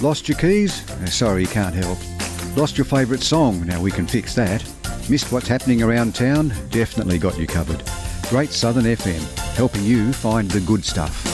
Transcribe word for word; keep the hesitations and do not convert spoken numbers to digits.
Lost your keys? Uh, sorry, can't help. Lost your favourite song? Now we can fix that. Missed what's happening around town? Definitely got you covered. Great Southern F M, helping you find the good stuff.